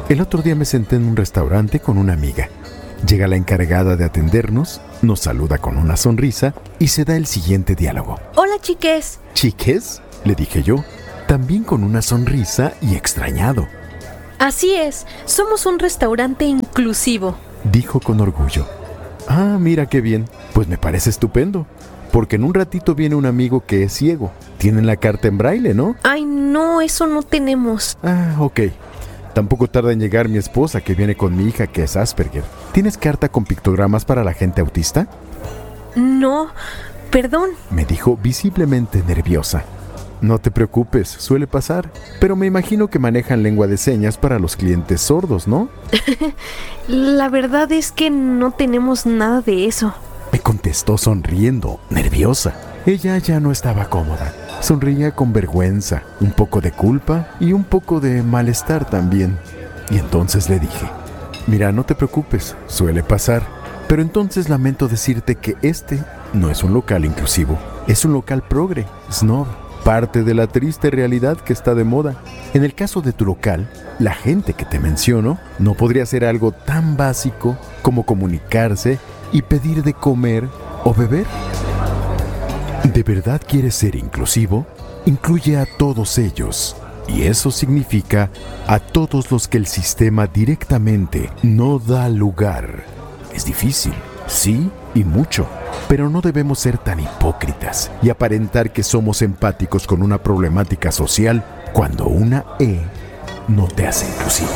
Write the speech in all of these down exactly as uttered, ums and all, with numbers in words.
El otro día me senté en un restaurante con una amiga. Llega la encargada de atendernos, nos saluda con una sonrisa y se da el siguiente diálogo. Hola, chiques. ¿Chiques?, le dije yo, también con una sonrisa y extrañado. Así es, somos un restaurante inclusivo, dijo con orgullo. Ah, mira qué bien, pues me parece estupendo, porque en un ratito viene un amigo que es ciego. Tienen la carta en braille, ¿no? Ay, no, eso no tenemos. Ah, ok. Tampoco tarda en llegar mi esposa, que viene con mi hija, que es Asperger. ¿Tienes carta con pictogramas para la gente autista? No, perdón, me dijo visiblemente nerviosa. No te preocupes, suele pasar, pero me imagino que manejan lengua de señas para los clientes sordos, ¿no? La verdad es que no tenemos nada de eso, me contestó sonriendo, nerviosa. Ella ya no estaba cómoda. Sonreía con vergüenza, un poco de culpa y un poco de malestar también. Y entonces le dije, mira, no te preocupes, suele pasar, pero entonces lamento decirte que este no es un local inclusivo, es un local progre, snob, parte de la triste realidad que está de moda. En el caso de tu local, la gente que te menciono no podría hacer algo tan básico como comunicarse y pedir de comer o beber. ¿De verdad quieres ser inclusivo? Incluye a todos ellos. Y eso significa a todos los que el sistema directamente no da lugar. Es difícil, sí, y mucho. Pero no debemos ser tan hipócritas y aparentar que somos empáticos con una problemática social cuando una E no te hace inclusivo.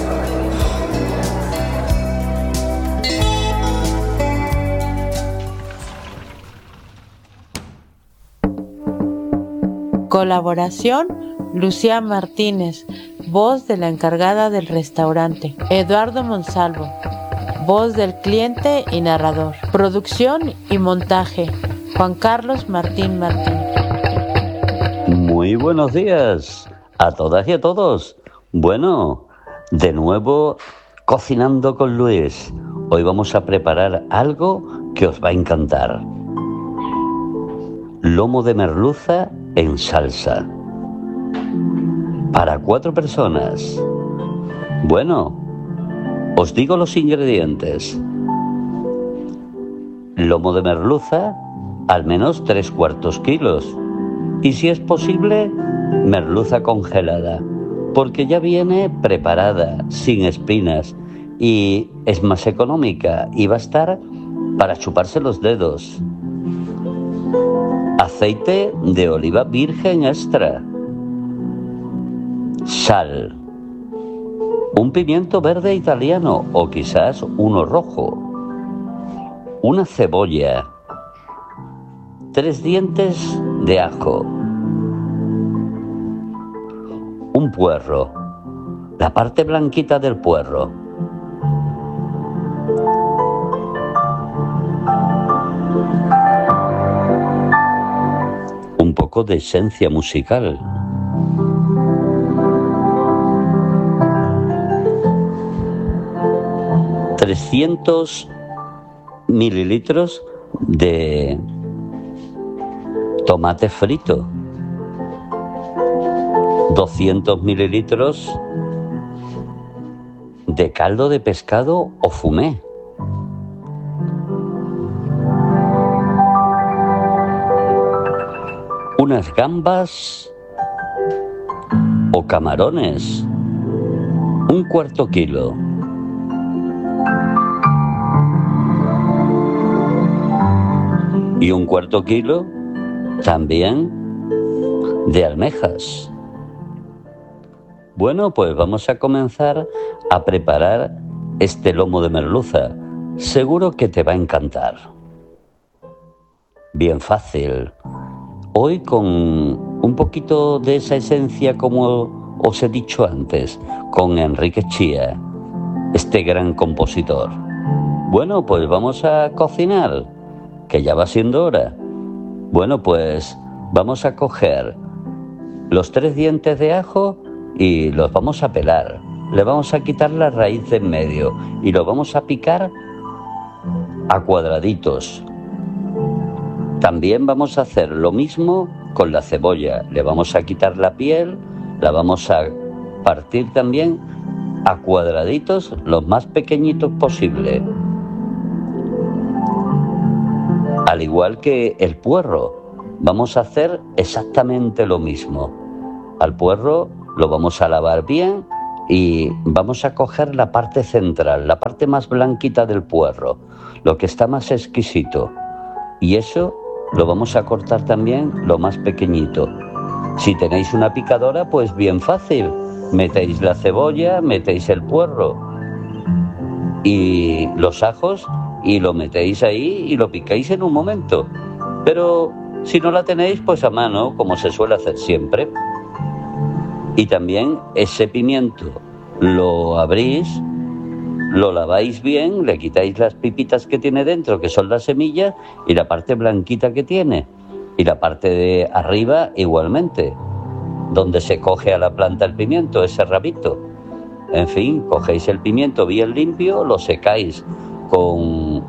Colaboración: Lucía Martínez, voz de la encargada del restaurante. Eduardo Monsalvo, voz del cliente y narrador. Producción y montaje: Juan Carlos Martín Martín. Muy buenos días a todas y a todos. Bueno, de nuevo cocinando con Luis. Hoy vamos a preparar algo que os va a encantar. Lomo de merluza en salsa. Para cuatro personas. Bueno, os digo los ingredientes. Lomo de merluza, al menos tres cuartos kilos. Y si es posible, merluza congelada, porque ya viene preparada, sin espinas, y es más económica y va a estar para chuparse los dedos. Aceite de oliva virgen extra. Sal. Un pimiento verde italiano o quizás uno rojo. Una cebolla. Tres dientes de ajo. Un puerro. La parte blanquita del puerro. Un poco de esencia musical. trescientos mililitros de tomate frito. doscientos mililitros de caldo de pescado o fumé. Unas gambas o camarones, un cuarto kilo. Y un cuarto kilo también de almejas. Bueno, pues vamos a comenzar a preparar este lomo de merluza. Seguro que te va a encantar. Bien fácil. Hoy con un poquito de esa esencia, como os he dicho antes, con Enrique Chía, este gran compositor. Bueno, pues vamos a cocinar, que ya va siendo hora. Bueno, pues vamos a coger los tres dientes de ajo y los vamos a pelar. Le vamos a quitar la raíz de en medio y lo vamos a picar a cuadraditos. También vamos a hacer lo mismo con la cebolla. Le vamos a quitar la piel, la vamos a partir también a cuadraditos los más pequeñitos posible. Al igual que el puerro, vamos a hacer exactamente lo mismo. Al puerro lo vamos a lavar bien y vamos a coger la parte central, la parte más blanquita del puerro, lo que está más exquisito. Y eso lo vamos a cortar también lo más pequeñito. Si tenéis una picadora, pues bien fácil. Metéis la cebolla, metéis el puerro y los ajos y lo metéis ahí y lo picáis en un momento. Pero si no la tenéis, pues a mano, como se suele hacer siempre. Y también ese pimiento lo abrís, lo laváis bien, le quitáis las pipitas que tiene dentro, que son las semillas, y la parte blanquita que tiene. Y la parte de arriba igualmente, donde se coge a la planta el pimiento, ese rabito. En fin, cogéis el pimiento bien limpio, lo secáis con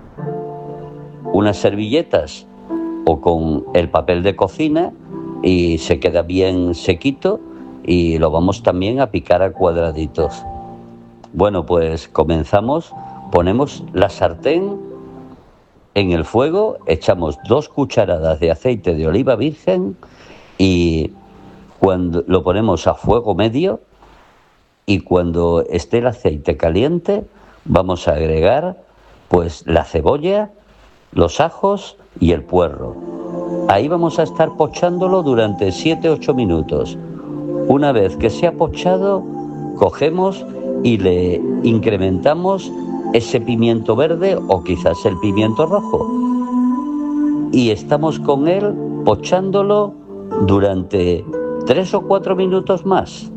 unas servilletas o con el papel de cocina y se queda bien sequito y lo vamos también a picar a cuadraditos. Bueno, pues comenzamos, ponemos la sartén en el fuego, echamos dos cucharadas de aceite de oliva virgen y cuando lo ponemos a fuego medio y cuando esté el aceite caliente vamos a agregar pues la cebolla, los ajos y el puerro. Ahí vamos a estar pochándolo durante siete a ocho minutos. Una vez que se ha pochado, cogemos y le incrementamos ese pimiento verde o quizás el pimiento rojo. Y estamos con él pochándolo durante tres o cuatro minutos más.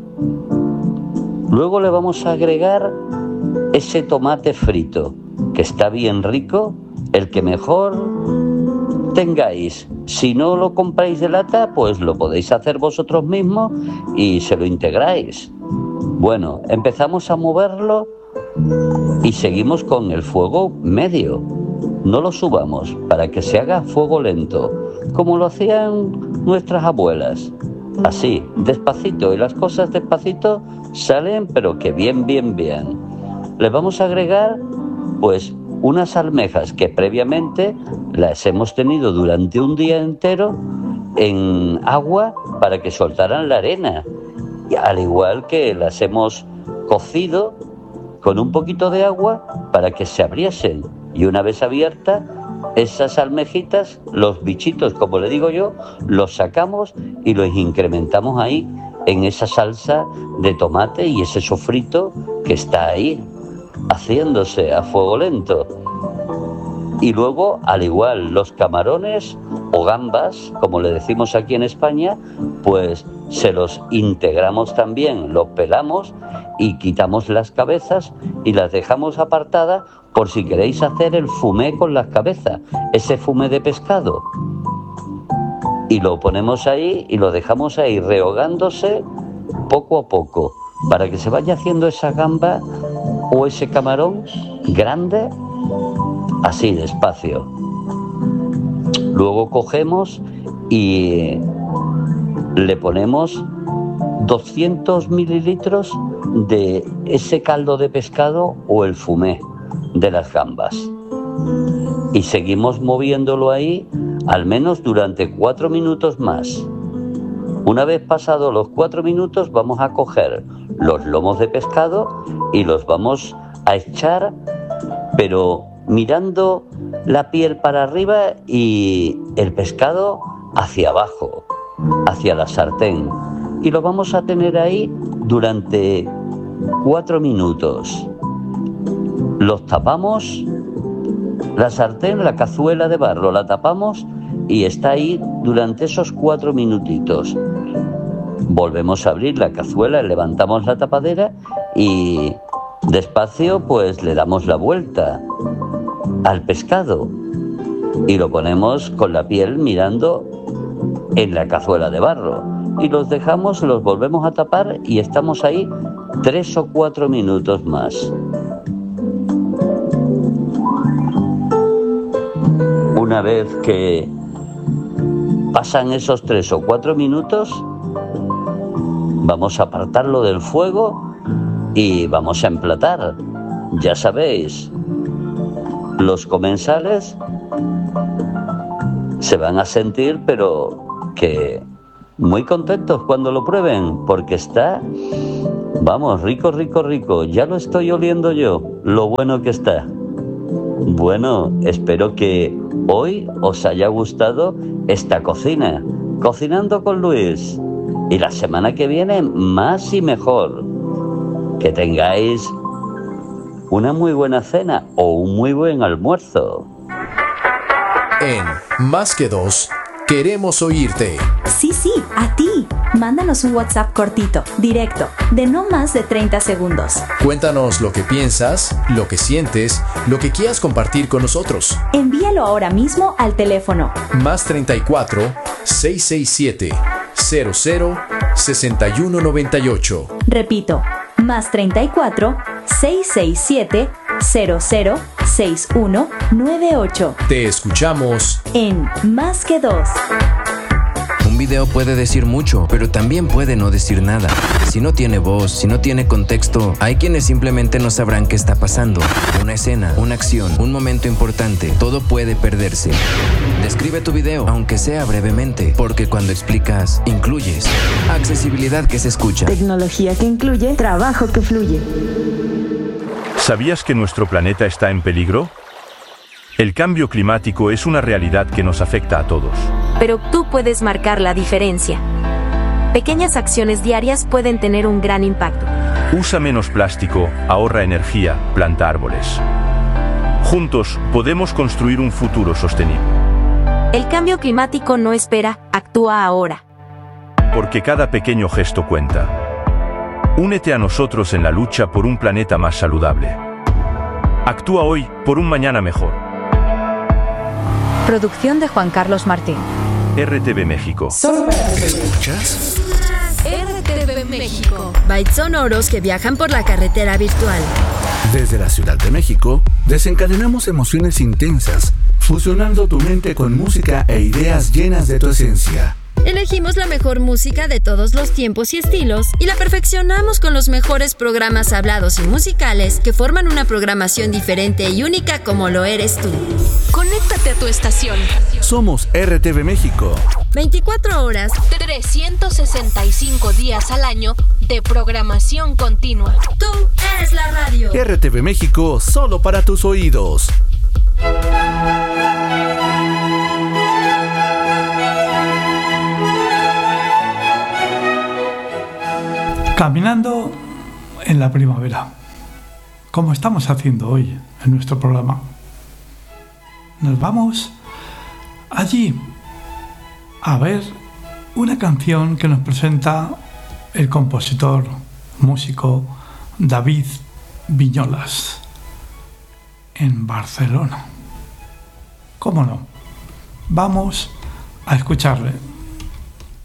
Luego le vamos a agregar ese tomate frito, que está bien rico, el que mejor tengáis. Si no lo compráis de lata, pues lo podéis hacer vosotros mismos y se lo integráis. Bueno, empezamos a moverlo y seguimos con el fuego medio. No lo subamos para que se haga a fuego lento, como lo hacían nuestras abuelas. Así, despacito, y las cosas despacito salen, pero que bien, bien, bien. Le vamos a agregar, pues, unas almejas que previamente las hemos tenido durante un día entero en agua para que soltaran la arena. Y al igual que las hemos cocido con un poquito de agua para que se abriesen. Y una vez abiertas, esas almejitas, los bichitos, como le digo yo, los sacamos y los incrementamos ahí en esa salsa de tomate y ese sofrito que está ahí haciéndose a fuego lento. Y luego, al igual, los camarones o gambas, como le decimos aquí en España, pues se los integramos también, los pelamos y quitamos las cabezas y las dejamos apartadas por si queréis hacer el fumé con las cabezas, ese fumé de pescado. Y lo ponemos ahí y lo dejamos ahí rehogándose poco a poco para que se vaya haciendo esa gamba o ese camarón grande, así despacio. Luego cogemos y le ponemos doscientos mililitros de ese caldo de pescado o el fumé de las gambas. Y seguimos moviéndolo ahí al menos durante cuatro minutos más. Una vez pasados los cuatro minutos vamos a coger los lomos de pescado y los vamos a echar, pero mirando la piel para arriba y el pescado hacia abajo, hacia la sartén. Y lo vamos a tener ahí durante cuatro minutos. Los tapamos, la sartén, la cazuela de barro, la tapamos y está ahí durante esos cuatro minutitos. Volvemos a abrir la cazuela, levantamos la tapadera y despacio pues le damos la vuelta al pescado y lo ponemos con la piel mirando en la cazuela de barro y los dejamos, los volvemos a tapar y estamos ahí tres o cuatro minutos más. Una vez que pasan esos tres o cuatro minutos, vamos a apartarlo del fuego y vamos a emplatar. Ya sabéis, los comensales se van a sentir, pero que muy contentos cuando lo prueben, porque está, vamos, rico, rico, rico. Ya lo estoy oliendo yo, lo bueno que está. Bueno, espero que hoy os haya gustado esta cocina, Cocinando con Luis. Y la semana que viene, más y mejor. Que tengáis una muy buena cena o un muy buen almuerzo. En Más que Dos, queremos oírte. Sí, sí, a ti. Mándanos un WhatsApp cortito, directo, de no más de treinta segundos. Cuéntanos lo que piensas, lo que sientes, lo que quieras compartir con nosotros. Envíalo ahora mismo al teléfono Más treinta y cuatro, seiscientos sesenta y siete, cero cero, sesenta y uno noventa y ocho. Repito, más treinta y cuatro, seiscientos sesenta y siete, cero cero, sesenta y uno noventa y ocho. Te escuchamos en Más que Dos. Un video puede decir mucho, pero también puede no decir nada. Si no tiene voz, si no tiene contexto, hay quienes simplemente no sabrán qué está pasando. Una escena, una acción, un momento importante, todo puede perderse. Describe tu video, aunque sea brevemente, porque cuando explicas, incluyes. Accesibilidad que se escucha. Tecnología que incluye, trabajo que fluye. ¿Sabías que nuestro planeta está en peligro? El cambio climático es una realidad que nos afecta a todos. Pero tú puedes marcar la diferencia. Pequeñas acciones diarias pueden tener un gran impacto. Usa menos plástico, ahorra energía, planta árboles. Juntos podemos construir un futuro sostenible. El cambio climático no espera, actúa ahora. Porque cada pequeño gesto cuenta. Únete a nosotros en la lucha por un planeta más saludable. Actúa hoy por un mañana mejor. Producción de Juan Carlos Martín. R T V México. ¿Escuchas? R T V México. Bytes sonoros que viajan por la carretera virtual. Desde la Ciudad de México, desencadenamos emociones intensas, fusionando tu mente con música e ideas llenas de tu esencia. Elegimos la mejor música de todos los tiempos y estilos y la perfeccionamos con los mejores programas hablados y musicales que forman una programación diferente y única como lo eres tú. Conéctate a tu estación. Somos R T V México. veinticuatro horas, trescientos sesenta y cinco días al año de programación continua. Tú eres la radio. R T V México, solo para tus oídos. Caminando en la primavera, como estamos haciendo hoy en nuestro programa. Nos vamos allí a ver una canción que nos presenta el compositor, músico David Viñolas en Barcelona. ¿Cómo no? Vamos a escucharle.